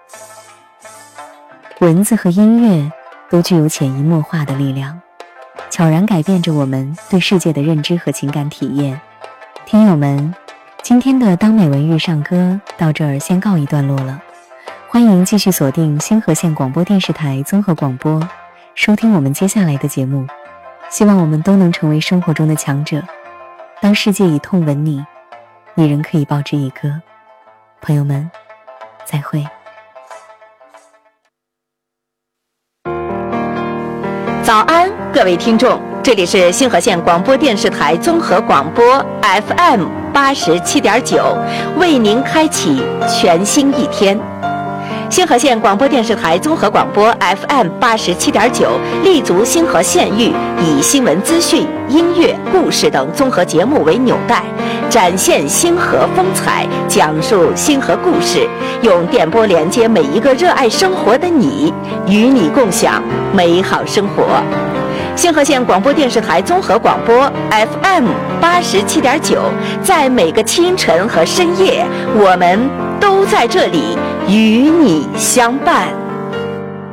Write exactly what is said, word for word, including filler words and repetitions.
文字和音乐都具有潜移默化的力量，悄然改变着我们对世界的认知和情感体验。听友们，今天的当美文遇上歌到这儿先告一段落了，欢迎继续锁定星河县广播电视台综合广播，收听我们接下来的节目。希望我们都能成为生活中的强者，当世界以痛吻你，你仍可以报之以歌。朋友们，再会。 早安，各位听众，这里是星河县广播电视台综合广播 F M 八十七点九，为您开启全新一天。星河县广播电视台综合广播 F M 八十七点九，立足星河县域，以新闻资讯、音乐、故事等综合节目为纽带，展现星河风采，讲述星河故事，用电波连接每一个热爱生活的你，与你共享美好生活。星河县广播电视台综合广播 F M 八十七点九，在每个清晨和深夜，我们都在这里与你相伴。